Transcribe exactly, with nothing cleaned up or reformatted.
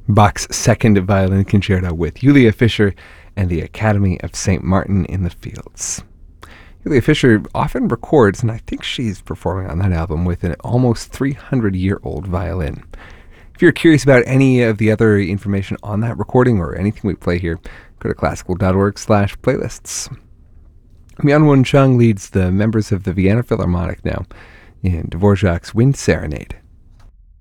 Bach's Second Violin Concerto with Julia Fischer and the Academy of Saint Martin in the Fields. Julia Fischer often records, and I think she's performing on that album, with an almost three hundred year old violin. If you're curious about any of the other information on that recording or anything we play here, go to classical.org slash playlists. Myung-Whun Chung leads the members of the Vienna Philharmonic now in Dvorak's Wind Serenade.